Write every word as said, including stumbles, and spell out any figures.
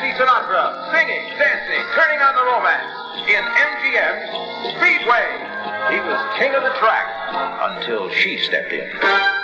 Frankie Sinatra, singing, dancing, turning on the romance in M G M's Speedway. He was king of the track until she stepped in.